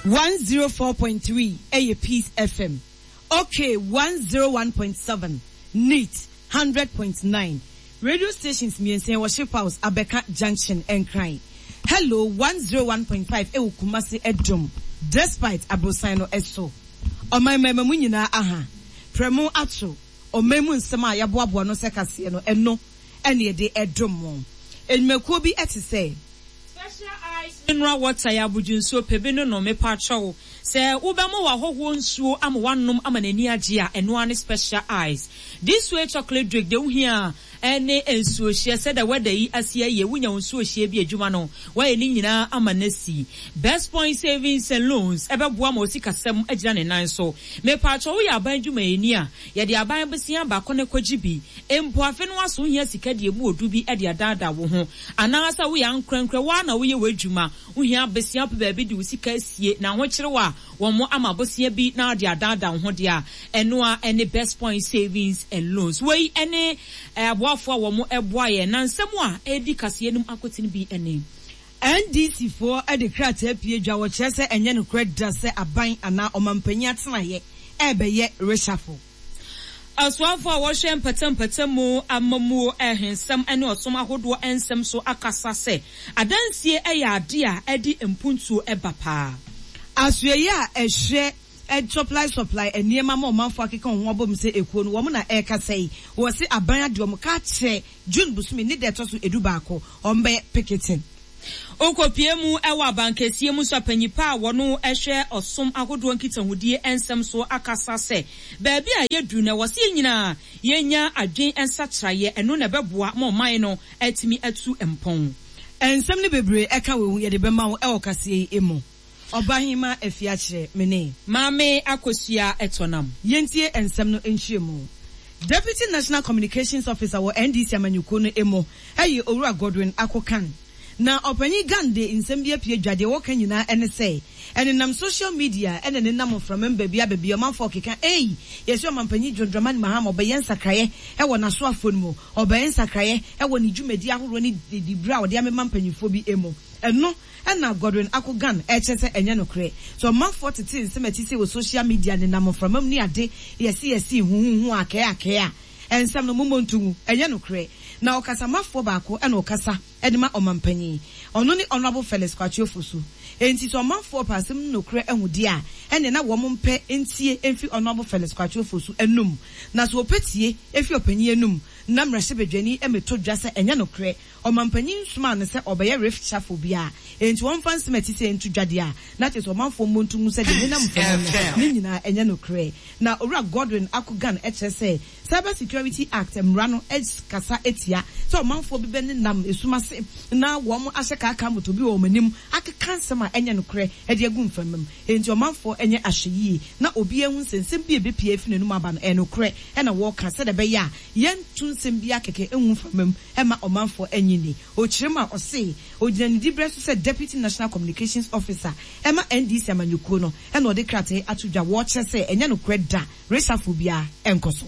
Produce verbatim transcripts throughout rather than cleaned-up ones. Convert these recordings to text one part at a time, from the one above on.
one oh four point three A Peace F M. Okay, one oh one point seven. Neat, one hundred point nine. Radio stations me and say worship house Abeka Junction and crying. Hello, one oh one point five Ewu Kumasi Edom. Despite Abosino Eso. O my memunyina aha. Premo ato. O memu nsema ya boaboa no sekase no eno ene de Edom mo. Enmekuo bi eti say special eyes mineral water ya budunso pebe no no me pa cho. Se ubemo wa hoho nsuo am wanom amanani age a eno ane special eyes. This way chocolate drink de uhia ene ensuo hye said the weather yi asia ye wunya nsuo hye bi adwuma no wa ye ni nyina amanasi. Best point savings and loans ebeboa ma osikasem agira ne nan so. Me pa cho ya aban dwuma eni a ye de aban besia ba kone kwagibi empo afe no aso hia sika de emu odu bi e de adada wo ho anasa wo ya nkrenkre wa na wo ye wadwuma uhia besia pe ba bi de usika asie na ho kire wa womo amabosia bi na de adada ho de a eno a ene best point savings and loans we ene aboafo womo eboa ye na nsem a edi kase enum akotini bi ene N D C for e de krata pie dwa wo kire se enye no credit se aban ana omampani atena ye ebe ye reshuffle Aswafo a wɔhwɛ mpatam mu amamu ehensam ene osom ahodo ensem so akasa se adansie ɛyɛ ade a ɛdi mpuntuo ɛba paa Asue ya ehwe e supply supply eniema ma omanfo akeka ho abom se ekuo no wo na e kasa yi wo se aban ade om ka kye June busumi ni de to so edu baako ombe picketing Okopie mu ewa bankesie mu so panyipa a wono ehwe osom ahodo nkitahudie ensem so akasa se baabi a yedu na wose nyina yenya adwen ensatraye eno na beboa ma oman no atimi atu empon ensem ne bebre eka we hu ye de bema wo ewo kase emu Obahima efiache mene Mame akosua etonam yentie ensem no enhyiemu Deputy National Communications Officer wo N D C amanyuko no emo ayi Owura Godwin Akokan na opanyi gande nsem bia pie dwade wo kan nyina ene sei ene nam social media ene ne nam from member bia bia manfo keka eh yesi omampanyi Dwodramani Mahama obayen sakraye e wo naso afon mu obayen sakraye e wo ni dwumadi ahoro ni dibra wo de amempanyifo bi emo eno ena Godwin Akogan e chese enye no kre so manfo tete nsem atise wo social media ne nam from am ni ade yesi yesi hu hu ake ake a ensem no momontu enye no kre na okasa mafo baako ena okasa edima omampanyi ono ni Honorable Felix Kwatiofosu enti so manfo pasem no kre ehudi a ene na wo mpe entie emfi Honorable Felix Kwatiofosu enum na so opetie efi opanyi enum na mrahye bedwani emeto dwase enye no kre omampanyi nsuma ne se obeye refshafo bia enti won fan smeti se entu dwade a na te so manfo montu mu se de ne nam fam ne nyina enye no kre na Owura Godwin Akogan eche se Cyber Security Act emrano kasa etia so manfo bi be ne nam esuma se na wo mo ahye ka aka moto bi wo manim akeka nsema enye no kre e de agum famam enti omanfo enye ahyeyi na obi ehun sensem bi ebepie fi nenum aba no e no kre e na wo ka se de be ya yentu nsem bi akeke ehun famam e ma omanfo enye ni o kirema o se o gyani dibre so se Deputy National Communications Officer e ma N D C amanyuko no e na o de krate atudwa wo kye se enye no kre da resafobia enkoso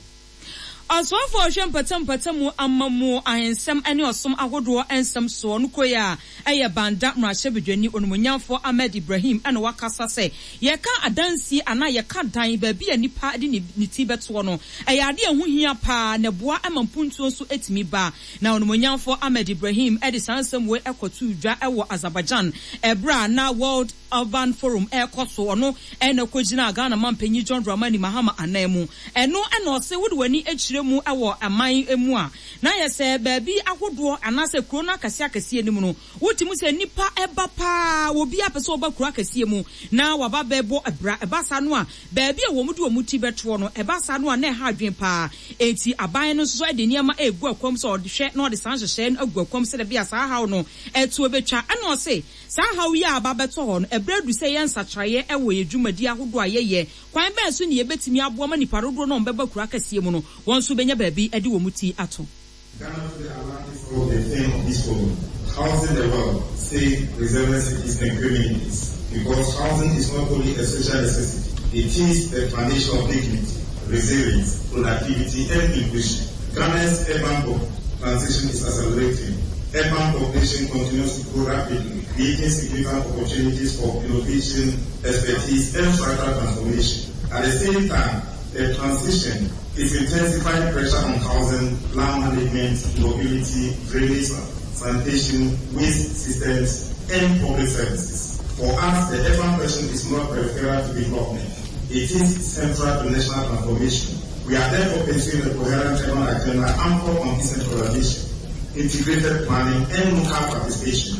Aswafo ohwe mpatam patamu amamu ahensem ene osom ahodo ensem so no koya eye banda mrahye bedwani onumonyamfo Ahmed Ibrahim ene wakasa se ye ka adansi ana ye ka dan ba bia nipa de ni ti beto no eye ade ehu hia pa ne boa amampuntuo so etimi ba na onumonyamfo Ahmed Ibrahim ede sansem we ekotu dwa ewo Azerbaijan ebra na World Urban Forum ekoso ono ene kogina Ghana mampanyi John Dramani Mahama anemu eno ene ose wode wani echi mu ewo aman emu a na yese baabi ahodo anase kuro na akase akase enimu no wotimu se nipa eba pa obi apese oba kuro akase mu na waba bebo ebra ebasa no a baabi a womudu omuti beto no ebasa no a na ha adwen pa enti aban no so de niama egu akwam so de hwe na ode san hye no agu akwam se de bia sa hawo no etu obetwa ana o se sa hawo ya aba beto ho no ebradu se yensa traye ewo yedwumadi ahodo ayeye kwan ba so ne yebetimi aboa ma nipa rodo no mbeba kuro akase mu no won benya baby edi wo muti ato Ghana today aligning for the theme of this program, housing the world, safe, resilient cities and communities. Because housing is not only a social necessity, it is the foundation of dignity, resilience, productivity, and inclusion. Ghana's urban transition is accelerating. Urban population continues to grow rapidly, creating significant opportunities for innovation, expertise, and structural transformation. At the same time, the transition is intensifying pressure on housing, land management, mobility, drainage, sanitation, waste systems, and public services. For us, the urban question is not peripheral to development. It is central to national transformation. We are therefore pursuing a coherent urban agenda anchored on decentralization, integrated planning, and local participation.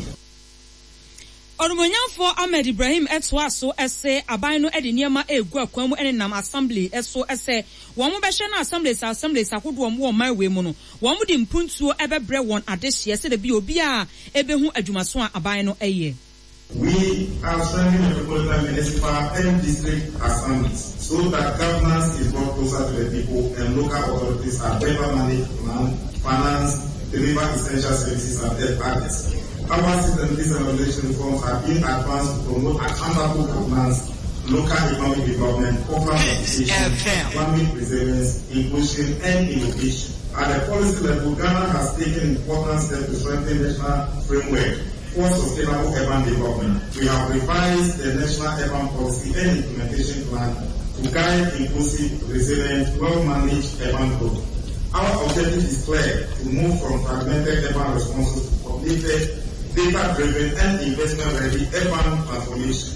Onumonyanfo Ahmed Ibrahim etwa so ese aban no ede niema egu akwan mu ene nam assembly eso ese wo mo behye na assembly sa assembly sa kodo mo man we mu no wo mo di mpuntuo ebebre won adehye se de bi obi a ebehu adwumaso a aban no eye. We are strengthening metropolitan municipal and district assemblies so that governance is brought closer to the people and local authorities are better managed land, finance, deliver essential services and third parties. Our system decentralization reforms are being advanced to promote accountable governance, local economic development, corporate participation, economic resilience, inclusion, and innovation. At the policy level, Ghana has taken important steps to strengthen the national framework for sustainable urban development. We have revised the national urban policy and implementation plan to guide inclusive, resilient, well-managed urban growth. Our objective is clear: to move from fragmented urban responses to completed, data-driven and investment-ready urban transformation.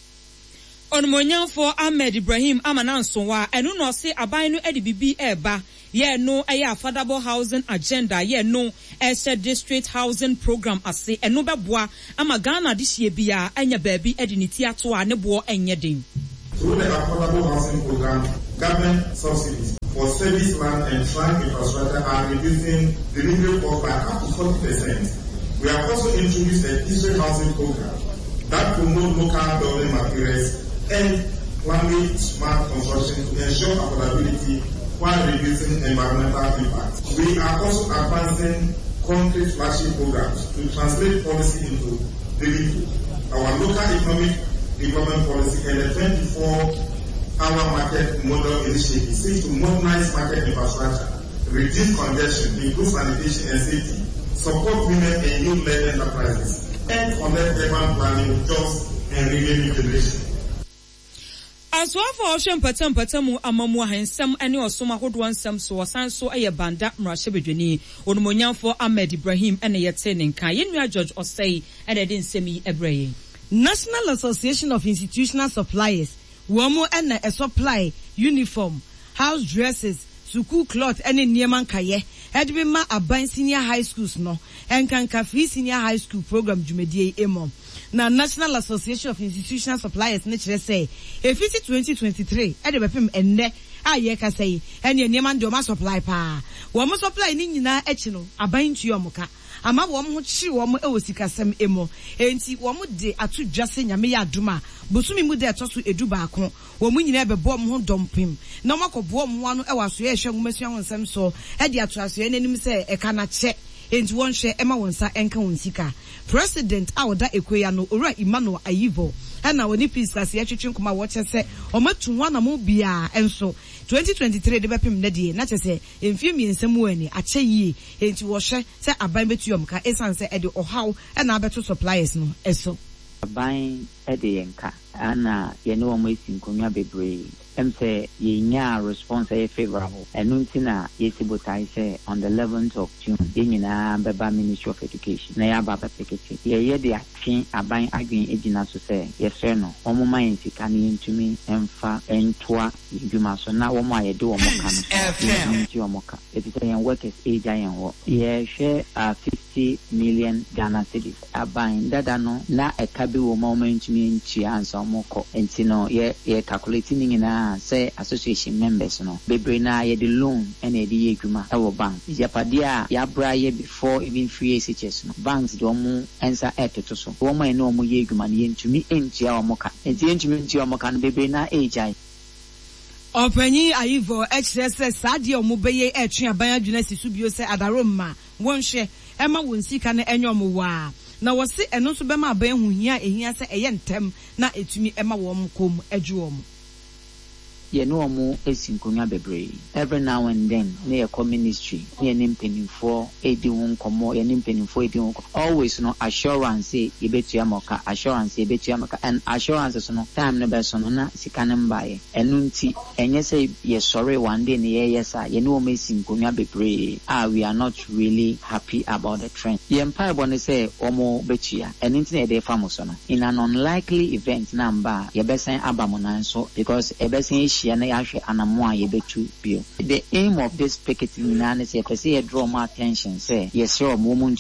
Onumonyanfo Ahmed Ibrahim amananso wa enu no se aban no edi bibi eba ye no eye affordable housing agenda ye no ese district housing program ase enu beboa ama Ghana dihye bia anya baabi edi niti ato a ne bo enye den. Through the affordable housing program, government subsidies for service land and shrine infrastructure are reducing delivery costs by up to forty percent. We have also introduced a district housing program that promotes local building materials and climate smart construction to ensure affordability while reducing environmental impact. We are also advancing concrete flagship programs to translate policy into delivery. Our local economic development policy and the twenty-four hour market model initiative seeks to modernize market infrastructure, reduce congestion, improve sanitation and safety, support women and youth-led enterprises, and connect urban planning with jobs and renewable generation. As well for ocean patam patamu amamu hensam any or soma hold one some so san so a banda mrashebedweni onumonyanfo Ahmed Ibrahim and a yatenin kayenwa George Osei and edin semi ebreye. National Association of Institutional Suppliers womo and a supply uniform, house dresses, suku cloth and in Nieman Kaye, had been ma aban senior high schools no, and can free senior high school program Jumedie Emo. Now National Association of Institutional Suppliers nature say, if it's twenty twenty-three, at the bepim and ne, I yeka say, and your Nieman Doma supply pa. Womo supply nina etchino, aban to your moka. Ama womo chi womo ewosika sem emo. Enti womo de atu dwase nyame ya aduma. Bosumi mu de atoso eduba akon. Womo nyina bebo mo ho dompim. Na makobo mo anu ewaso ye hwe ngumasua wonsem so. E de atu aso ye nanim se e kana che. Enti won hwe ema wonsa enka wonsika. President Awoda Ekoya no Ora Emmanuel Ayivo. Ena woni peace class ye twetwe nkoma wo che se omatunwa na mo bia enso twenty twenty-three de bepem na die na che se emfie miensam wani ache yie enti wo hwe se aban betuom ka esan se e de ohaw ena abeto suppliers no eso aban e de yenka ana ye no mo esinkonwa bebre em say ye nya response e favorable enuntina ye sibotai say on the eleventh of June ye nyina beba Ministry of Education na ya baba sekete ye ye de atwe aban adwen ejina so say ye fe no omo man sika ne ntumi emfa entoa edwuma so na wo ma ye de wo moka no nti wo moka it is a workers age ayen wo ye hwe fifty million Ghana cedis aban dada no na ekabe wo ma ntumi nchi ansa omoko enti no ye ye calculating nyina say association members no bebre na ye the loan and ye the edwuma e wo bank yapade a ya bra ye before even free S H S no banks do mo ensa etoto so wo man no mo ye edwuma ne ntumi entia omoka enti ntumi entia omoka no bebre na age Openyi Ayivo H S S Sadi omubeye etwe aban adwuna sisubio se adaroma wonhwe ema wonsika na enyomo wa na wose eno so bema aban hu hia ehia se eye ntem na etumi ema wo kom adwuom ye no omo esinkonya bebre every now and then na ye ministry na ye nimpenifo edi ho nkomo ye nimpenifo edi ho always no assurance ye betua moka assurance ye betua moka and assurance so no time no be so no na sika ne mbaye enu nti enye say ye sorry one day na ye yes a ye no omo esinkonya bebre ah we are not really happy about the trend ye empire bone say omo betua enu nti na ye dey famous no in an unlikely event number ye besen abamonan so because e besen the aim of this picketing is to draw more attention. Say, yes, your moment,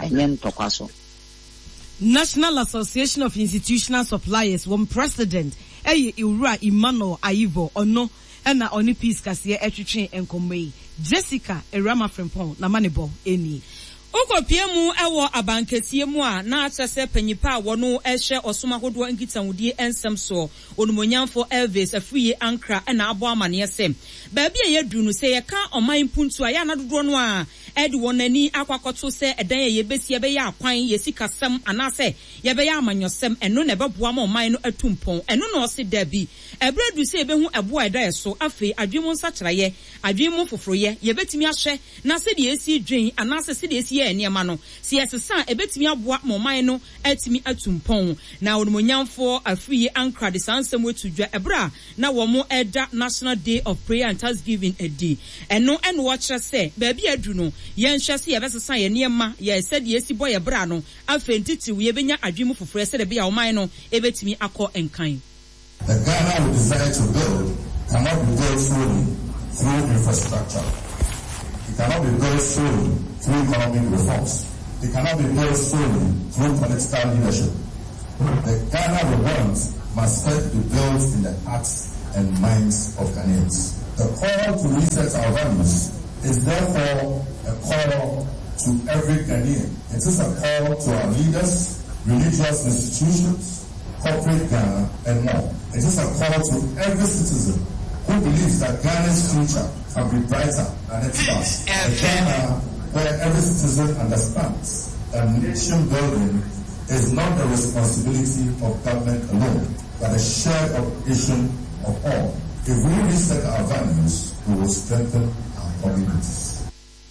National Association of Institutional Suppliers, one president, Eye Iura Emmanuel Aivo, Ono, and Oni Peace Cassia, Etchin and Comey, Jessica, Erama Frempon, Namanebo, Eni. Oko piemu ewo abankesie mu a na akyese panyipa a wono ehye osoma hodo nkitanwudie ensem so onumonyamfo Elvis afuye ankra na abo amane sem ba bia ye duru no se ye ka oman puntu a ya na dodo no a edi wonani akwakoto se edan ye besie be ya akwan ye sikasem anase ye be ya amanyosem eno na beboa ma oman no atumpon eno na ose dabi ebredu se be hu ebo eda eso afi adwemu nsa kyereye adwemu foforoye ye betimi ahye na se de esi dwen anase se de esi eniema no si esesa ebetimi aboa moman no atimi atumpon na onumonyamfo afuye ankra de sansem wetudwa ebra na wo mo eda National Day of Prayer and Thanksgiving edi eno eno wo kire se ba bia adu no yen hwe se yebesesa ye niema ye se de esi boy ebra no afentiti we benya adwemu foforo se de bia woman no ebetimi akọ enkan. The Ghana we desire to build cannot be built solely through infrastructure. It cannot be built solely through economic reforms. It cannot be built solely through political leadership. The Ghana we want must first be built in the hearts and minds of Ghanaians. The call to reset our values is therefore a call to every Ghanaian. It is a call to our leaders, religious institutions, corporate Ghana, and more. It is a call to every citizen who believes that Ghana's future can be brighter than its past. A Ghana where every citizen understands that nation building is not the responsibility of government alone, but a shared obligation of all. If we reset our values, we will strengthen our communities.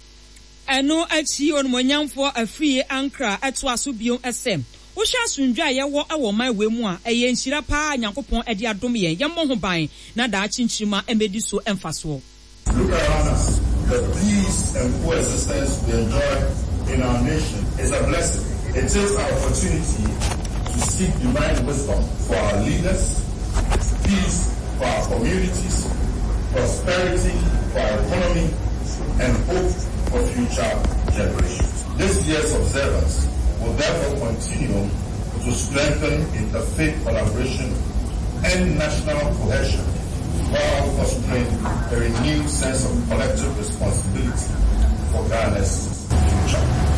Eno achi onmonyamfo afie ankra eto asobio esem wo hwa asundwa ye wo awo man we mu a eye nhira pa Nyankopon ede adom ye yemmo ho ban na da achinchirima emedi so emfaso. Look around us. The peace and coexistence we enjoy in our nation is a blessing. It is our opportunity to seek divine wisdom for our leaders, peace for our communities, prosperity for our economy, and hope for future generations. This year's observance will therefore continue to strengthen interfaith collaboration and national cohesion while fostering a renewed sense of collective responsibility for Ghana's future.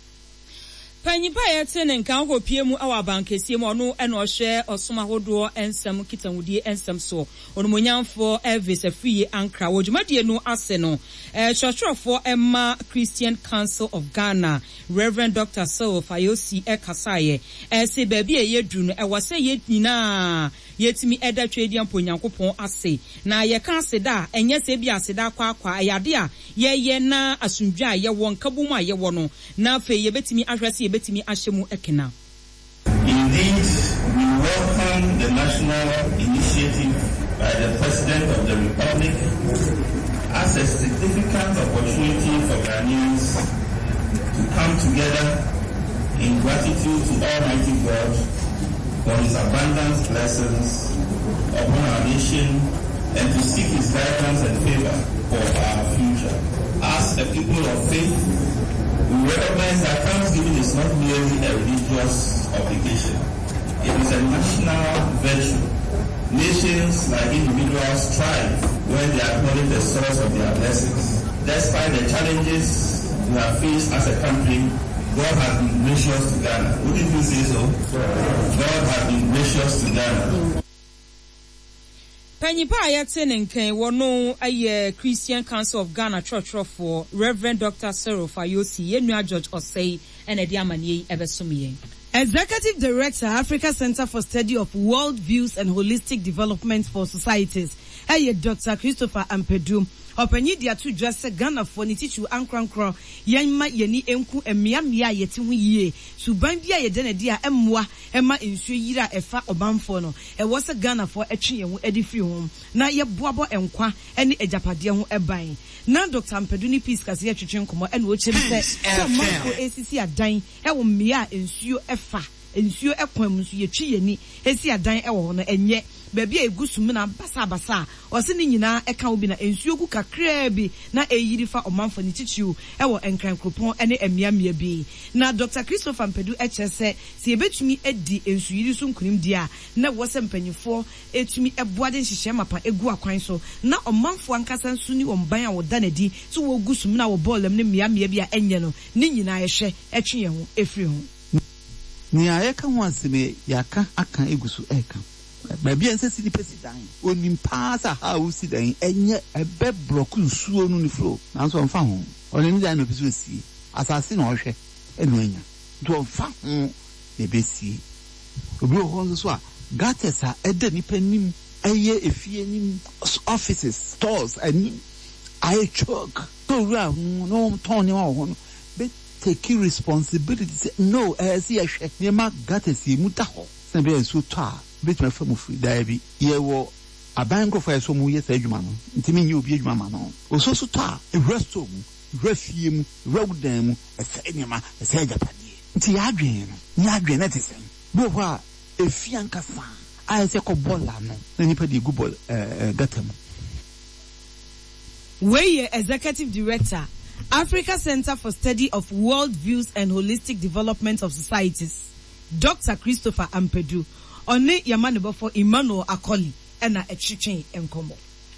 Panyipa yete ne nkan ho pie mu awa bankesie mu ono eno hwe osoma hodo ensem kitanwudie ensem so onumonyamfo Elvis afuye ankra wodwumadie no ase no eh churchofo Emma Christian Council of Ghana Reverend Doctor Saul Fayosi ekasaye eh se baabi eyedu no e wase yenyina yetimi eda twedi amponyankopon ase na ye ka aseda enye se bia aseda kwa kwa ayade a ye ye na asundwa ye won kabum a ye wo no na fe ye betimi ahwese ye betimi ahyemu ekena. Indeed, we welcome the national initiative by the President of the Republic as a significant opportunity for Ghanaians to come together in gratitude to Almighty God for His abundant blessings upon our nation and to seek His guidance and favor for our future. As a people of faith, we recognize that Thanksgiving is not merely a religious obligation. It is a national virtue. Nations, like individuals, thrive when they acknowledge the source of their blessings. Despite the challenges we have faced as a country, God has been gracious to Ghana. Wouldn't you say so? God has been gracious to Ghana. Panyipa ayate ne nkan wono aye Christian Council of Ghana Church for Reverend Doctor Cyril Fayosi yenua George Osei ene di amanie ebesomiye. Executive Director, Africa Center for Study of World Views and Holistic Development for Societies, Hey, Doctor Christopher Ampedu. Openyi dia to dress Ghana for ni tichu ankrankro yanma yeni enku emia mia yeti hu yie suban bia ye de na dia emmoa ema ensuo yira efa obanfo no e wo se Ghana for etwe ye hu edi free home na ye boabo enkwa ene ejapade ho eban na Doctor Ampedu ni peace kase ye twetwe nkomo ene wo chem se so manko esisi adan e wo mia ensuo efa ensuo ekwam nso ye twi yeni esi adan e wo no enye baby egusum na basa basa o se ni nyina eka obi na ensuo gu kakra bi na eyiri fa omanfo ni tichiu e wo enkran kropon ene emiamia bi na Doctor Christopher Ampedu echese se ebetumi edi ensuiri so nkunim dia na wo se mpanyifo etumi eboade nhihye mapa egu akwan so na omanfo ankasa nso ni omban a wo danadi so wo gusum na wo bolem ne miamia bi a enye no ni nyina ehwe etwe ye ho efri ho ni ayeka ho aseme yaka aka egusu eka baby ense si pesi dan onim paasa ha wo si dan enye ebe block nsuo no ni flow na so mfa ho oni ni dan no pesi osi asase na ohwe enu anya to mfa ho e besi obi ho nso so a gates a ede ni panim eye efie nim offices stores ani I choke to ra no ton ni ho no be take responsibility say no eh si ehwe ni ma gates yi muta ho se be enso to a bit my family free diaby ye wo abanko fa so mu ye sa adwuma no ntimi nye obi adwuma ma no oso so to a resto mu refie mu rawdan mu esa enema esa japade nti ya adwen no ya adwen na tesen bo ho a efi ankasa a ese ko bola no na nipa di gu bol eh gatam Weye Executive Director, Africa Center for Study of World Views and Holistic Development of Societies, Doctor Christopher Ampedu. One yamanebo for Emmanuel Akoli ena echichen enkomo.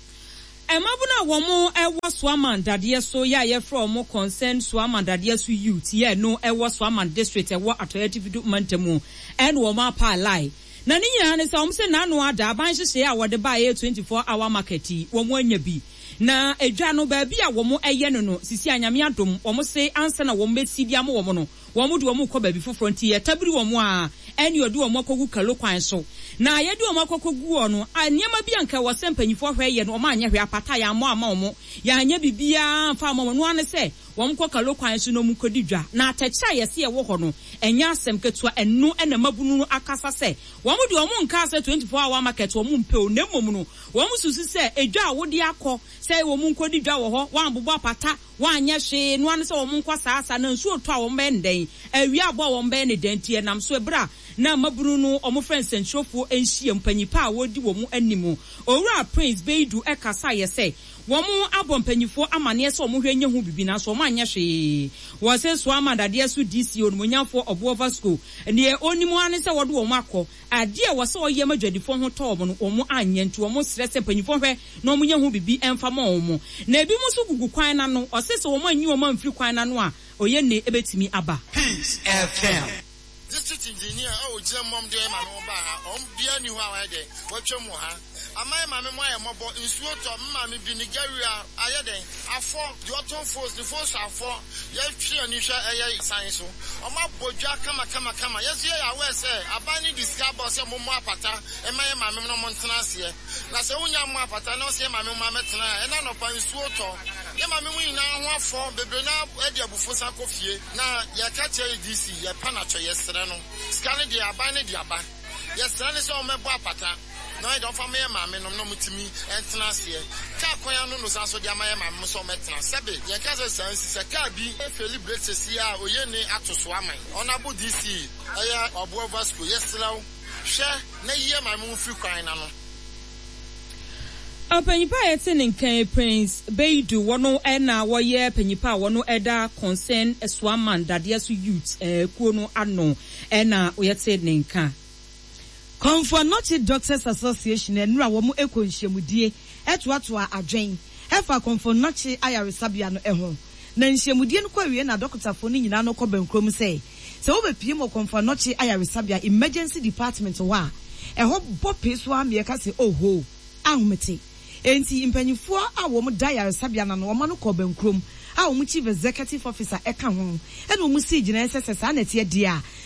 Emabuna womo ewo Swaman dadie so ya ye from mo concern Swaman dadie so youth ye no ewo Swaman district ewo atoyati mantemu en wo ma pa lai. Na ni nyina ne se om se na no ada ban hye a wode ba ye twenty-four hour market wo mo anya bi. Na edwa no ba bi a wo mo eye no no sisi anyame adom wo mo se ansa na wo mo besi bia mo wo mo no wo mo de wo mo ko ba bi foforo nti ye tabiri wo mo a eni odi wo mo kogu kalo kwan so na ye de wo mo kogu ono aniema bi anka wo sempanyifo hwe ye no ma anya hwe apata ya mo ama wo mo ya anya bibia fa mo no ane se wo mo kokalo kwan so no mu kodi dwa na atacha ye se ye wo ho no enya asem ketua enu ena mabunu akasa se wo mo de wo mo nka se twenty-four hour market wo mo mpe o na mmom no wo mo susu se edwa wo de akọ se wo mo nkodi dwa wo ho wa mbobọ apata wa anya hwe no ane se wo mo nkwa saasa na nsu oto a wo mbe nden awia abo wo mbe ne dentie nam so ebra na mabunu no omo friends enchofo enhie mpanyipa a wodi wo mu animu owura Prince Beidu ekasa ye se wo mu abo mpanyifo amane se omo hwenye hu bibi na so omo anya hwe wo se so amandade so D C onumunyafo obo Vasco ne onimu ane se wode wo mu akọ ade a wo se oye madwadifo ho to omo no omo anya ntu omo stress mpanyifo hwe na omo nya hu bibi emfa ma omo na ebi mu so gugu kwan na no o se se omo anyi omo amfiri kwan na no a oye ne ebetimi aba Peace F M. District engineer oh je mom de ma no ba ha on bia ni ho a de watwa mu ha amai ma me mo aye mobo nsuo to ma me bi ni garia aye den afọ the autumn force the force afọ ye twi ani hwa eye san so o ma bodwa kama kama kama yes ye ya we say abani discover say mo mo apata e ma ye ma me no mo ntena ase na se unya mo apata na o se ma me mo ametena e na no pa nsuo to ye ma me mu ina ho afọ bebre na e de abufo san kofie na ye ka che D C ye pa na cho yesre no scanning the abani the aba yesre ne so o mebo apata no I don't family mammy no no mutimi and tenacity. Kakoya no san so dia my mamma so metra sebe ye kaza sense se ka bi e celebrate se ya oyene atoso aman onabo D C aya obo Vasco yesraw hwe na ye mamma free kwan na no Penyipa yete nkan Prince Beidu wono ena wo ye penyipa wono eda concern Swaman dadie so youth eh kuo no ano ena yete nkan Comfort Not Doctors Association and Nra womu eko nhyiamudie etoatoa adwen efa Comfort Not ayaresabia no eho na nhyiamudie no kwawie na doctorfo ni nyina no kɔbankrom sɛ sɛ wo bepie mo Comfort Not ayaresabia emergency department wa eho bope so amie ka sɛ oho ahomete enti impanyifo a wo mu ayaresabia na no wo ma no kɔbankrom a wo mu chief executive officer eka ho ena wo mu si gyina sɛ sɛ sa na tie dia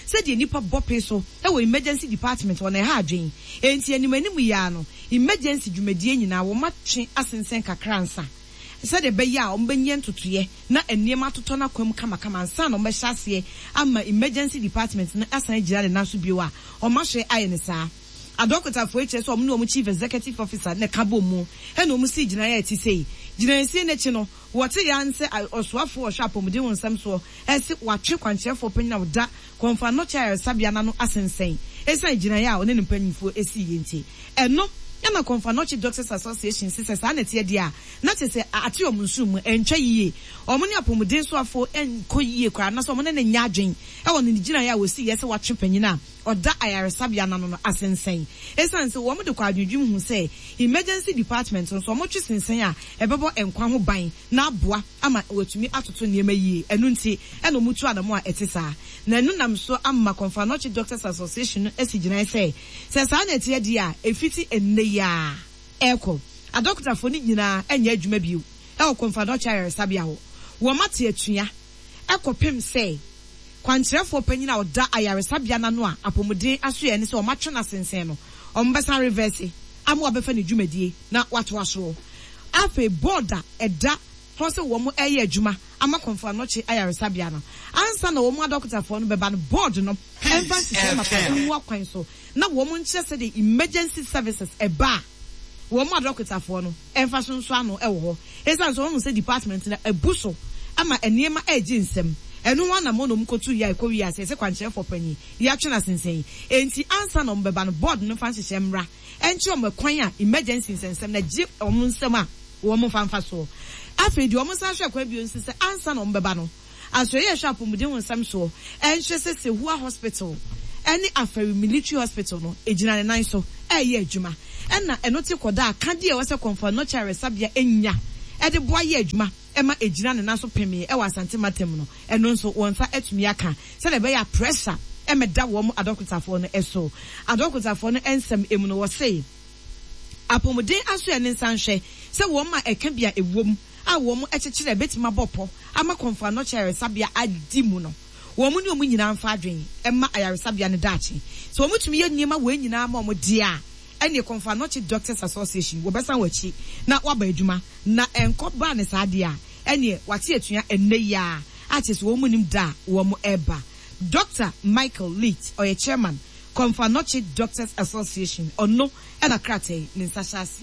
said the nipa bope so e wo emergency department won e ha adwen enti animanim ya no emergency dwumadie nyina wo matwe asensen kakra nsa said the beya a ombenye ntotoye na enema toto na kwam kama kama nsa no mehase ama emergency department na asan gira de naso biwa o mahwe aye ne saa adokota for H S O mu no chief executive officer ne kabo mu e no mu si gina ya ti sei gina nsi ne chi no wote ya nse osoafo o shop mu de won sam so e si watwe kwanchefo panyina woda konfa no cha sabia na no asensen esa gina ya one ne mpanyimfo esi yenti eno yana konfa no chi doctors association sise sa na tie dia na te se ate omunsum entwa yiye omuni apomuden so afo enko yiye kwa na so omune ne nya adwen e won ne gina ya wo si yese watwe panyina oda ayaresabia na no no asensen esan se wo mo de kwa adwudwum hu se emergency department so mo twe sensen a ebebo enkwa ho ban na aboa ama watumi atoto niema yie enu nti e no mutu adamu a etisa na enu nam so amma konfa no chi doctors association esi gina se se sa na tie dia efiti enne ya eko a doctor fo ni nyina enya adwuma biu e wo konfa no chi ayaresabia ho wo mate atua ekopem se kwantrefo panyina oda ayaresabia na no a apomuden asoye ne se o matwe na sensen no o mbesa reverse amu obefa ne dwumadie na wato aso afa border eda hose wo mo eye adwuma ama konfa no chi ayaresabia no ansa na wo mo doctor fo no beba no board no emphasis ma pa mu akwan so na wo mo nche se the emergency services eba wo mo doctor fo no emphasis so ano e wo ho esa so wo se department na ebuso ama eniema eji nsem enu wana mo no mkotu ya ikowi ya se kwanche for panyi ya twena sensen enti ansa no mbeba no board no fa nhye mra enchi o mekwan a emergency sensem na ji o mo nsem a wo mo fanfa so afedi o mo sa hwe kwa bio nsese ansa no mbeba no aso ye hwa pomuden wonsam so enhye se se Hua hospital eni aferi military hospital no ejina ne nan so eye adwuma enna enoti koda akade e wose konfa no chare sabia enya ede boa ye adwuma ema ejina ne naso peme e wa asante matem no eno nso wonfa atumi aka se le be ya pressure emeda wo mo adokutafo no eso adokutafo no ensem emu no wo sei apomuden aso ene nsanhwe se wo ma eka bia ewom a wo mo ekekere betima bopo ama konfa no chere sabia adi mu no wo mo ni omu nyina mfa adwen ema ayare sabia ne dachi so wo mutumi ye niema wo nyina ma mo dia ene konfa no chi doctors association wo besa wachi na waba adwuma na enko ba ne sadia ene wate atua enne ya aches wo mu nim da wo mo eba Doctor Michael Leet or chairman konfa no chi doctors association ono ena krate ne nsashasi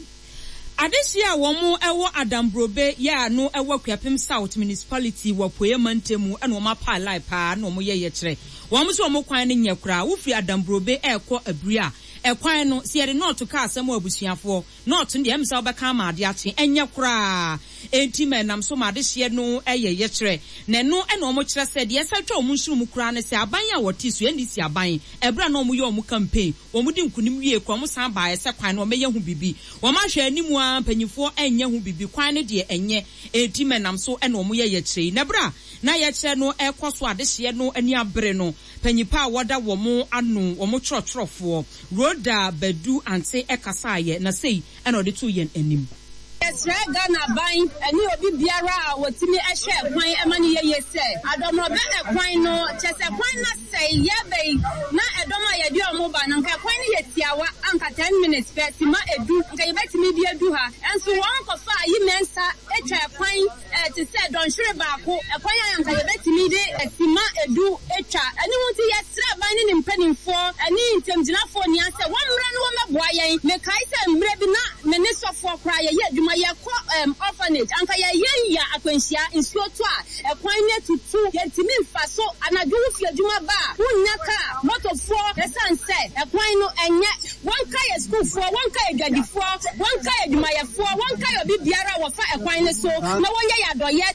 Adesia womu ewo Adambrobe ya no ewo Kwapem South municipality wo Poyemantemu ena oma pa lai pa na omo ye ye kire womu so omo kwan ne nyekura wo fi Adambrobe ekọ abria ekwan no se ye not ka asem abusuafo not ndi emsa obeka ma ade ache enyekura enti menam so ma adehye no eye ye kire na no ena omo kire se de esa twa omo nsuru mu kura ne se aban ya woti so endi si aban ebra na omo ye omo campaign omo di nkunim wie kwa omo san ba ese kwan no omo ye hu bibi omo ahwe animu a panyifo enye hu bibi kwan ne de enye enti menam so ena omo ye ye kire na bra na ye kire no ekoso adehye no ani abre no panyipa woda wo mo anu wo mo trɔtrɔfo Roda Bedu ante ekasaye na sei ena ode to yen anim Esra Ghana buying and you be biara what me a share point a money ye say. I don't know better point no just a point not say yeah bay not a doma ya do mobile and can point yet yawa anka ten minutes bet ma edu okay bet me be do her and so one for fire you mensa a chair point to say don't sure back a point and can bet me de a sima edu echa and you want to yet binding in penning for and in terms of for one run one boy me kaisa and brebi na minister for cry yet you ya um orphanage anka ya ye ya akwansia nsuo to a ekwan ne tutu yetimi mfaso anadu fi adwuma ba wunyaka motofo esanse ekwan no enye wanka ya school for wanka ya gadifo wanka ya adwuma ya fo wanka ya bibiara wo fa ekwan ne so na wonye ya doye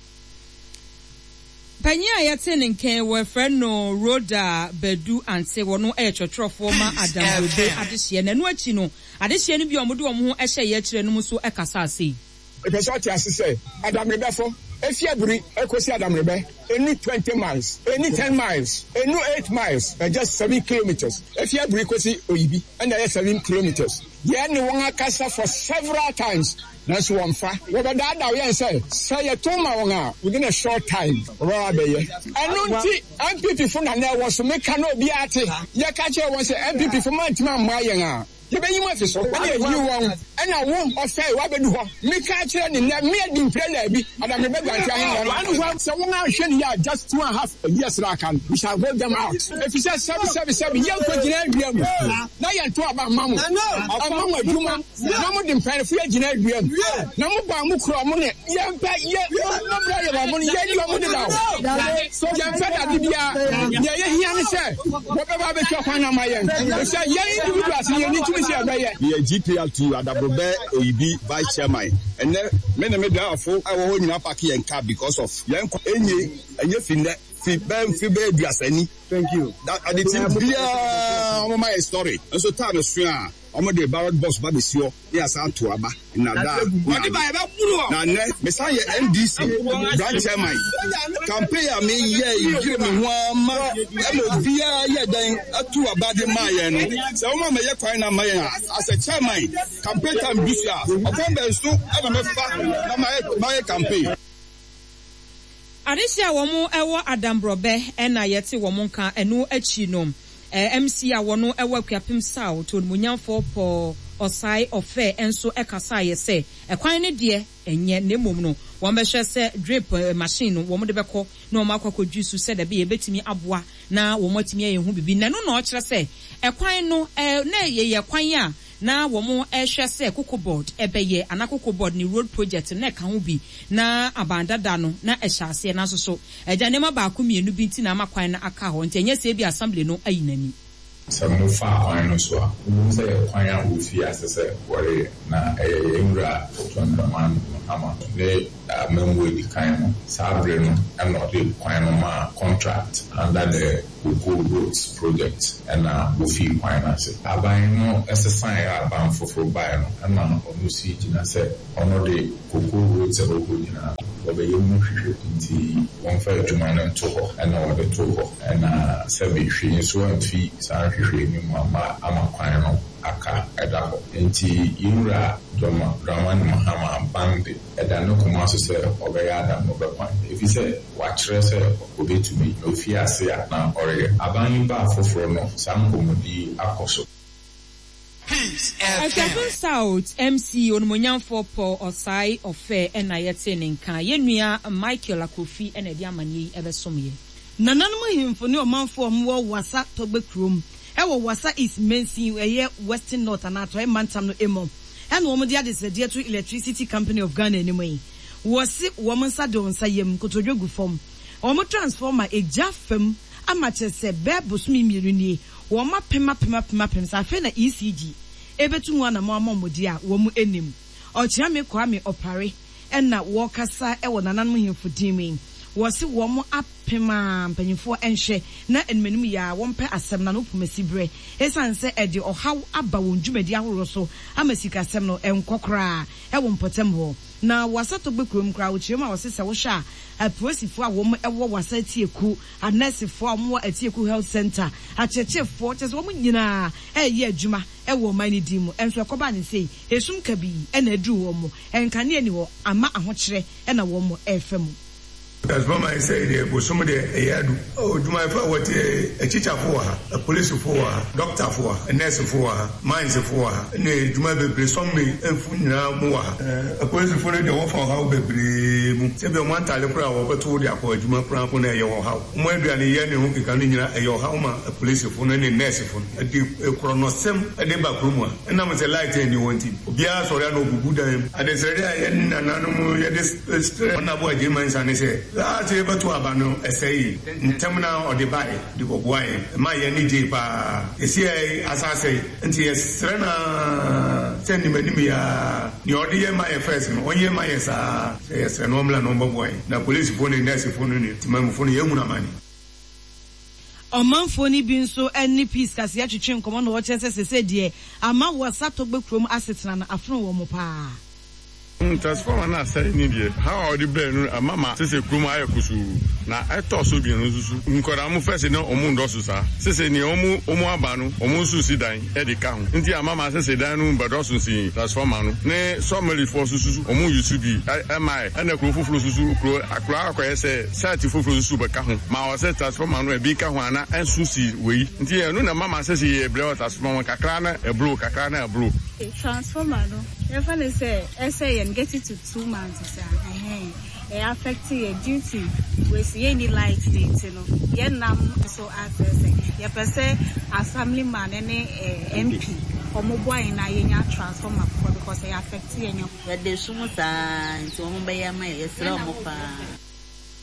Panya yate nken we friend no Roda Bedu ante wono e twotwofo ma Adambrobe adehye na no achi no adehye no bi omo de omo ho ehye ye kire no so e kasa asei e pese ati asese Adambrobe fo Efiabri, Ekosi Adamrebe, any twenty miles, any ten miles, any eight miles, and just seven kilometers. Efiabri Kosi Oibi, and there are seven kilometers. Yeah, no one casa for several times. That's one fact. What about that? I say, say a two hours within a short time. And no tea, M P P from there was to make no be at it. Yakacha was an M P P from my Mayanga. You may you so when you want, and I won't or say what we do. Me catch and me didn't play, and I'm remember someone else here just two and a half years like we shall work them out. If you say seven seven seven, young Virginia, now you're talking about Mamma. I'm Mamma Juma, Mamma didn't pay for Virginia. No more Bamukro money, young pay, yeah, no brother money, yeah, you want it. So young fella, yeah, yeah, he said, whatever I make your hand on my end. Say, yeah, you need to. The G P L T Adabrobe Oibi Vice Chairman. And then many made our full I will in a party and car because of young any and you feel that thank you. That I did be my story. And so time is fair. I'm the Barrett boss by the show. Yes, I'm to Abba. Now, Messiah M D C, branch chairman. Campaign me, yeah, you give me one man. Via, yeah, then two about the Mayan. So, I'm a Yakwana Mayan as a chairman. Campaign time this year. Upon the soup, I'm a my campaign. Adisia womu ewo Adam Brobe ena yeti womu ka enu echi nom. M C a wono ewo Kwapim South onmunyamfo po Osai Ofe enso ekasa yese ekwan ne de enye ne mom no wo mehwe se drip machine wo mo de beko na wo makwakodwisu se de be yebetimi aboa na wo motimi ayehu bibi na no na o kire se ekwan no na ye ye kwan a na wo mo ehwe se Cocoa Board ebeye ana Cocoa Board ni road project na ka ho bi na abandada no na ehyase na so so ejanema ba ko mienu bi nti na makwan na aka ho ntenye se bi assembly no ayinani some far final so we say kwan a wo fi asese wore na eh enra to man ama ne amemwe di kan no sabre no am not the kwan no ma contract under the Cocoa Roads project and uh wo fi kwan na se aban no exercise aban foforo bai no and na onu si jina se ono de Cocoa Roads e go jina obe yemu hwehwe nti won fa adwuma no to ho and na wo de to ho and uh seven hwe so amfi sa hwehwe ni mama ama kwan no aka edaho nti yura doma raman mahama bande edano kuma so se obeya da no be kwan if you say watch se obetumi no fi ase na ore aban ba foforo no sankomodi akoso Peace F M South M C onmonyamfo po Osai Ofe ena yete ne nka yenua Michael Akofi ena di amani ebesomye nananum himfo ne omanfo omwo wasa togbekrom ewo wasa is mensin eye Western North and ato e mantam no emo ena wo de adesede to Electricity Company of Ghana anyway wosi wo nsa de nsa yem kotodwogu fom wo transformer eja fam amache se bebosumi miru nie wo ma pema pema pema pema sa fe na E C G ebetu nwa na mo amomodi a wo mu enim ochia me kwa me opare ena wo kasa e wo nananum himfodimi wo se wo mo apema mpanyimfo enhwe na enmenum ya wo mpe asem na no pomasibre esanse e de ohaw aba won dwumadi ahoro so amasika asem no enkokra e wo mpotem ho na wasato bekrom kra wo chiema wo se se wo hwa aposifo a wo mo ewo wasati eku anesifo a mo atieku health center achechefo chese wo mo nyina e ye adwuma e wo mani dimu enso ekoba ne sei esum kabi e na adu wo mo enkane ani wo ama ahokere e na wo mo efem. As Mama said, there was somebody a yadu. Oh, do my father what a teacher for her, a police for her, doctor for her, a nurse for her, mines for her, and do my baby, some me, and Funa Moa, a police for the offer how baby, seven one time, but told you for Juma Pram on your house. When we are the young who can in your home, a police for any nurse for a chronosem, a neighbor Kruma, and I was a light and you want him. Bias or no Buddha, and they said, I had an animal, this one of what Germans and they say. That's able to abano essay in terminal or the body, the boy, my energy pa, is here as I say, and yes, Serena send him the order my affairs, one year my yes, a normal number boy, the police phone in their phone in it, my phone, young money. Omanfoni bin so any peace kasi ya twetwe nkomo no wo chese se se de ama wasa to bekrom asset na afro wo mo pa Transformer na say ni die. How are the brain mama say say kroma aye kusu na eto so bi no susu. Nkora mu first na omu ndo so sa. Say say ni omu omu aba no, omu su si dan e de ka ho. Nti mama say say dan no mbado so si transformer no. Ne somebody for susu omu yusu bi am I and the fufulu susu kro akra akwa say site fufulu susu be ka ho. Ma o say transformer no e bi ka ho ana ensu si we. Nti no na mama say say e ble transformer kakra na e bro kakra na e bro. Transformer no. If I say say and get it to two months eh it affect your duty we see any light date you know ye nam so access ye per se assemblyman any M P omo boy na ye nya transformer because it affect you ye de sumu ta nti omo be ya ma ye sra omo pa